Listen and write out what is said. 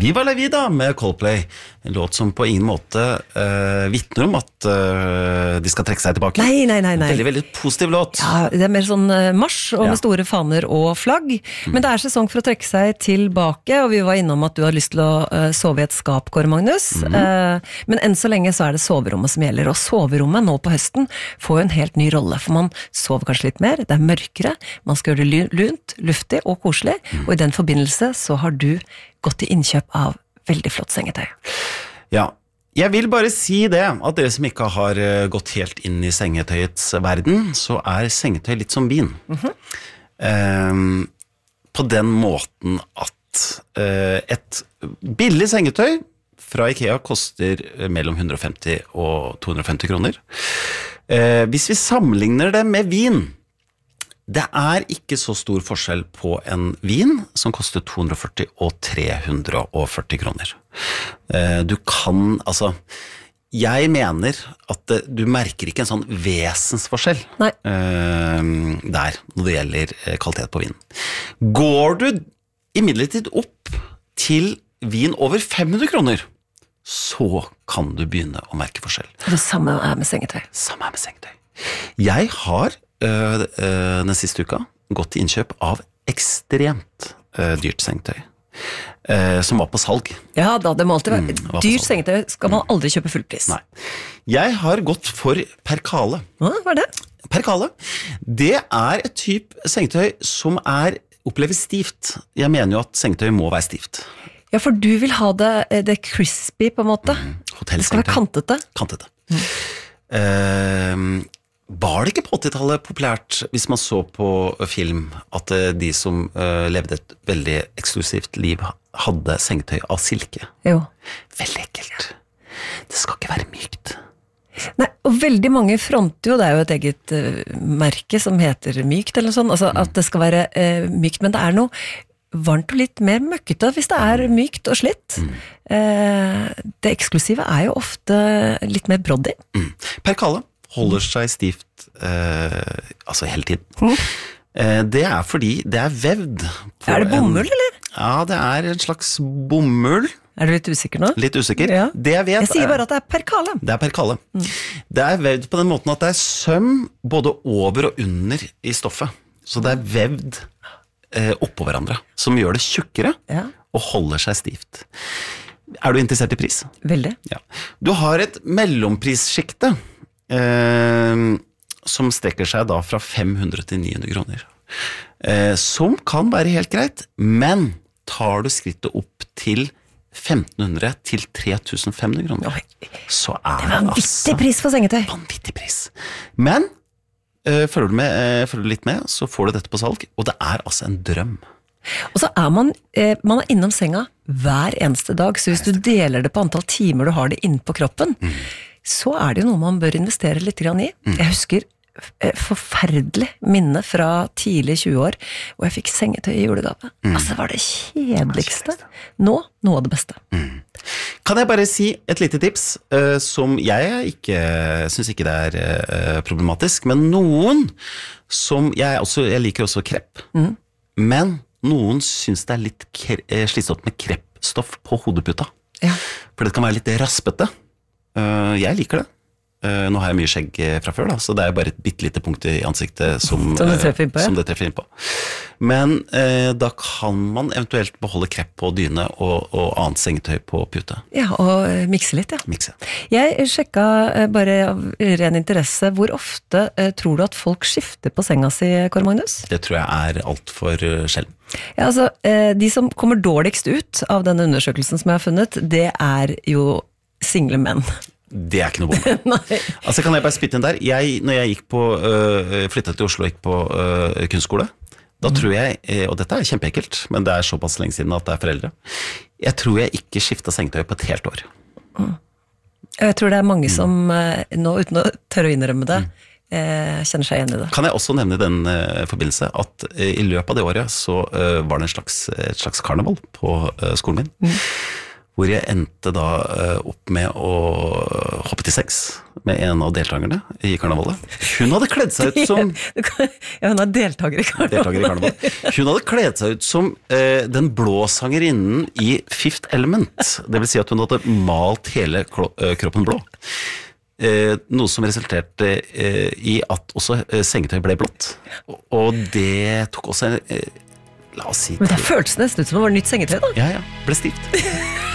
Viva la vida med Coldplay. En låt som på ingen måte vittner om at de skal trekke seg tilbake. Nei. Veldig, veldig positiv låt. Ja, det mer sånn marsj, og med store faner og flagg. Men det sesong for å trekke seg tilbake, og vi var innom at du har lyst til å sove i et skap, Kåre Magnus. Men enn så lenge så det soverommet som gjelder, og soverommet nå på høsten får jo en helt ny rolle, for man sover kanskje litt mer, det mørkere, man skal gjøre det lunt, luftig og koselig, og i den forbindelse så har du gått i innkjøp av veldig flott sengetøy. Ja, jeg vil bare si det, at dere som ikke har gått helt inn i sengetøyets verden, så sengetøy litt som vin. På den måten at et billig sengetøy fra IKEA koster mellom 150 og 250 kroner. Hvis vi sammenligner det med vin, det ikke så stor forskjell på en vin som koster 240 og 340 kroner. Du kan, jeg mener at du merker ikke en sånn vesensforskjell der, når det gjelder kvalitet på vin. Går du imidlertid opp til vin over 500 kroner, så kan du begynne å merke forskjell. Det samme med sengetøy. Jeg har den siste uka gått i innkjøp av ekstremt dyrt sengetøy, som var på salg. Ja da, det må alltid være dyrt sengetøy, skal man aldri kjøpe fullpris. Nei. Jeg har gått for Percale. Hva det? Percale, det et typ sengetøy som oppleves stivt. Jeg mener jo at sengetøy må være stivt. Ja, for du vil ha det crispy på en måte. Det skal være kantete. Kantete. Var det ikke på 80-tallet populært, hvis man så på film, at de som levde et veldig eksklusivt liv hadde sengetøy av silke? Jo. Veldig ekkelt. Det skal ikke være mykt. Nei, og veldig mange fronter jo, det jo et eget merke som heter mykt eller sånn, altså at det skal være mykt, men det noe varmt og litt mer møkkete hvis det mykt og slitt. Det eksklusive jo ofte litt mer broddy. Percale holder seg stivt hele tiden. Det fordi det vevd. Det bomull, eller? Ja, det en slags bomull. Du litt usikker nå? Litt usikker. Ja. Det jeg vet jeg sier bare at det Percale. Det Percale. Det vevd på den måten at det søm både over og under i stoffet. Så det vevd oppå hverandre, som gjør det tjukkere og holder seg stivt. Du interessert i pris? Veldig. Ja. Du har et mellomprisskikte som strekker seg da fra 500 til 900 kroner. Som kan være helt greit, men tar du skrittet opp til 1500 til 3500 kroner, så det vanvittig pris for sengetøy. Vanvittig pris. Men følger du litt med, så får du dette på salg, og det en drøm. Og så man innom senga hver eneste dag, så hvis du deler det på antall timer du har det inne på kroppen, så det jo noe man bør investere litt grann i. Jeg husker forferdelig minne fra tidlig 20 år, hvor jeg fikk sengetøy i julegave. Det var det kjedeligste. Nå, noe av det beste. Kan jeg bare si et lite tips, som jeg synes ikke det problematisk, men noen som, jeg liker også krepp, men noen synes det litt slitsomt med kreppstoff på hodeputa. For det kan være litt raspete. Jeg liker det. Nå har jeg mye skjegg fra før, så det bare et bittelite punkt i ansiktet som det treffer inn på. Men da kan man eventuelt beholde krepp på dyne og annet sengetøy på pute. Ja, og mikse litt, ja. Mikse. Jeg sjekket bare av ren interesse, hvor ofte tror du at folk skifter på senga si, Kåre Magnus? Det tror jeg alt for sjelden. Ja, de som kommer dårligst ut av denne undersøkelsen som jeg har funnet, det jo single menn. Det ikke noe bombe. Kan jeg bare spytte inn der? Når jeg flyttet til Oslo og gikk på kunstskole, da tror jeg, og dette kjempeekkelt, men det såpass lenge siden at det foreldre, jeg tror jeg ikke skiftet sengetøy på et helt år. Jeg tror det mange som nå, uten å tørre å innrømme det, kjenner seg igjen i det. Kan jeg også nevne i den forbindelse at i løpet av det året så var det et slags karneval på skolen min, hvor jeg endte da opp med å hoppe til sex med en av deltakerne i karnevalet. Hun hadde kledd seg ut som... Ja, hun er deltaker i karnevalet. Hun hadde kledd seg ut som den blå sangerinnen i Fifth Element. Det vil si at hun hadde malt hele kroppen blå. Noe som resulterte i at også sengetøy ble blått. Og det tok også la oss si... Men det føltes nesten ut som det var nytt sengetøy da. Ja, ble stivt.